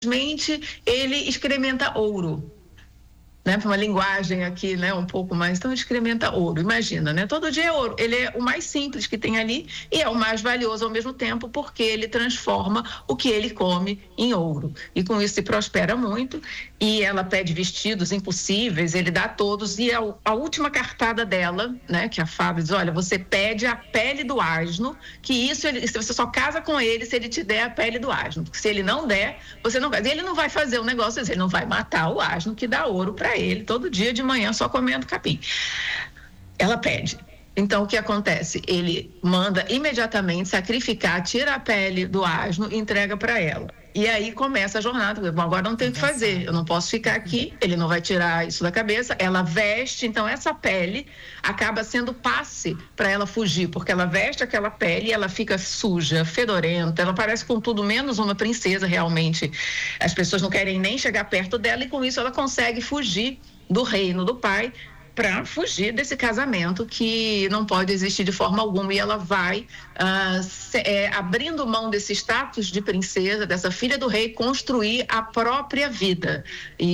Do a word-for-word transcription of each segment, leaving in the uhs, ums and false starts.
simplesmente ele excrementa ouro. Né, para uma linguagem aqui, né, um pouco mais, então ele excrementa ouro, imagina, né, todo dia é ouro, ele é o mais simples que tem ali e é o mais valioso ao mesmo tempo, porque ele transforma o que ele come em ouro, e com isso se prospera muito, e ela pede vestidos impossíveis, ele dá todos, e a, a última cartada dela, né, que a Fábio diz, olha, você pede a pele do asno, que isso, ele, você só casa com ele se ele te der a pele do asno, porque se ele não der, você não vai, ele não vai fazer um negócio, ele não vai matar o asno que dá ouro para ele todo dia de manhã só comendo capim. Ela pede. Então o que acontece? Ele manda imediatamente sacrificar, tira a pele do asno e entrega para ela. E aí começa a jornada. Bom, agora não tem o que fazer, eu não posso ficar aqui, ele não vai tirar isso da cabeça. Ela veste, então essa pele acaba sendo passe para ela fugir, porque ela veste aquela pele e ela fica suja, fedorenta, ela parece com tudo menos uma princesa realmente. As pessoas não querem nem chegar perto dela e com isso ela consegue fugir do reino do pai, para fugir desse casamento que não pode existir de forma alguma, e ela vai uh, se, é, abrindo mão desse status de princesa, dessa filha do rei, construir a própria vida,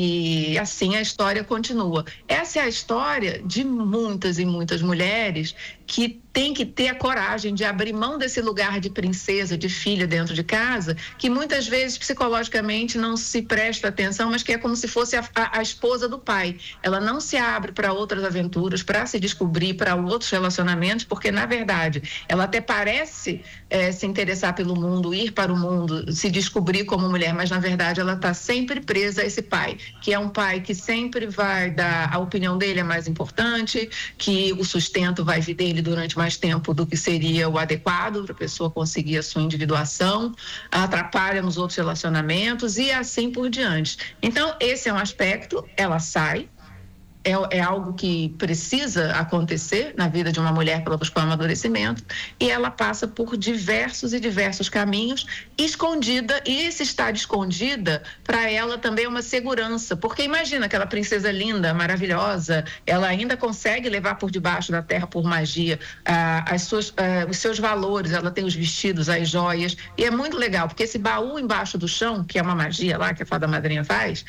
e assim a história continua. Essa é a história de muitas e muitas mulheres que tem que ter a coragem de abrir mão desse lugar de princesa, de filha dentro de casa, que muitas vezes psicologicamente não se presta atenção, mas que é como se fosse a, a, a esposa do pai. Ela não se abre para outras aventuras, para se descobrir, para outros relacionamentos, porque na verdade ela até parece é, se interessar pelo mundo, ir para o mundo, se descobrir como mulher, mas na verdade ela está sempre presa a esse pai, que é um pai que sempre vai dar, a opinião dele é mais importante, que o sustento vai vir dele durante mais tempo do que seria o adequado para a pessoa conseguir a sua individuação, atrapalha nos outros relacionamentos e assim por diante. Então esse é um aspecto, ela sai, É, é algo que precisa acontecer na vida de uma mulher para ela buscar o amadurecimento, e ela passa por diversos e diversos caminhos, escondida, e esse estar escondida para ela também é uma segurança, porque imagina aquela princesa linda, maravilhosa, ela ainda consegue levar por debaixo da terra por magia ah, as suas, ah, os seus valores, ela tem os vestidos, as joias, e é muito legal, porque esse baú embaixo do chão, que é uma magia lá que a fada madrinha faz,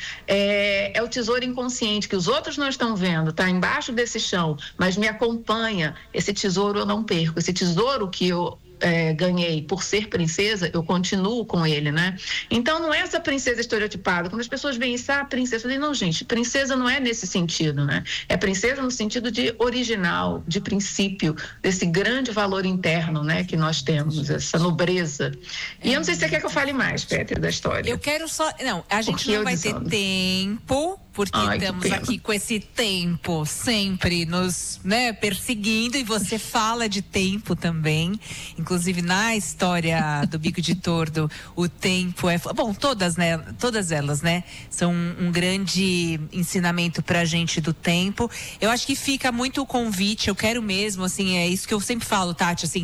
é, é o tesouro inconsciente que os outros não estão vendo, tá embaixo desse chão, mas me acompanha, esse tesouro eu não perco, esse tesouro que eu É, ganhei por ser princesa, eu continuo com ele, né? Então não é essa princesa estereotipada. Quando as pessoas veem isso, ah, princesa, eu falei, não, gente, princesa não é nesse sentido, né? É princesa no sentido de original, de princípio, desse grande valor interno, né, que nós temos, essa nobreza. E é, eu não sei se você quer que eu fale mais, Petra, da história. Eu quero só, não, a gente porque não vai ter tempo, porque Ai, estamos aqui com esse tempo sempre nos, né, perseguindo, e você fala de tempo também. Inclusive na história do Bico de Tordo, o tempo é, bom, todas, né, todas elas, né, são um, um grande ensinamento pra gente do tempo. Eu acho que fica muito o convite, eu quero mesmo, assim, é isso que eu sempre falo, Tati, assim,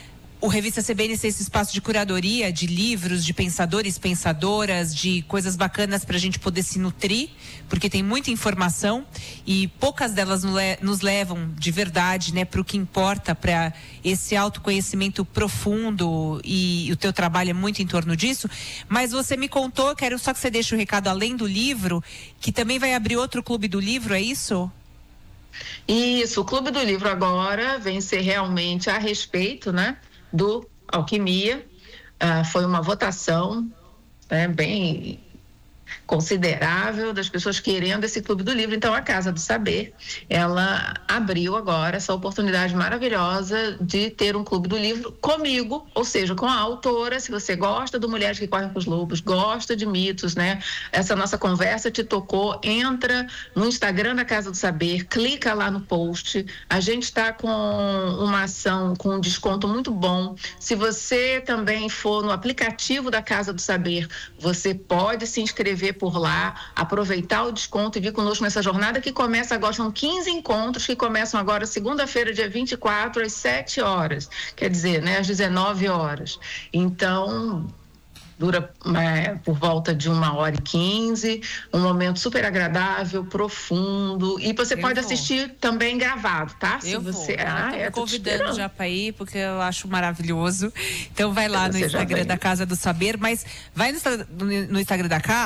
o Revista C B N C, esse espaço de curadoria, de livros, de pensadores, pensadoras, de coisas bacanas para a gente poder se nutrir, porque tem muita informação e poucas delas nos levam de verdade, né, para o que importa, para esse autoconhecimento profundo, e, e o teu trabalho é muito em torno disso. Mas você me contou, quero só que você deixe o recado além do livro, que também vai abrir outro clube do livro, é isso? Isso, o Clube do Livro agora vem ser realmente a respeito, né, do Alquimia. Ah, foi uma votação, né, bem considerável das pessoas querendo esse Clube do Livro. Então a Casa do Saber, ela abriu agora essa oportunidade maravilhosa de ter um Clube do Livro comigo, ou seja, com a autora. Se você gosta do Mulheres que Correm com os Lobos, gosta de mitos, né? Essa nossa conversa te tocou, entra no Instagram da Casa do Saber, clica lá no post. A gente está com uma ação com um desconto muito bom. Se você também for no aplicativo da Casa do Saber, você pode se inscrever por lá, aproveitar o desconto e vir conosco nessa jornada que começa agora. São quinze encontros que começam agora segunda-feira, dia vinte e quatro, às sete horas, quer dizer, né, às dezenove horas. Então dura é, por volta de uma hora e quinze, um momento super agradável, profundo, e você eu pode vou. assistir também gravado, tá? Eu Se você... vou, eu ah, tô é, me convidando já para ir, porque eu acho maravilhoso. Então vai lá você no Instagram da Casa do Saber, mas vai no, no Instagram da Casa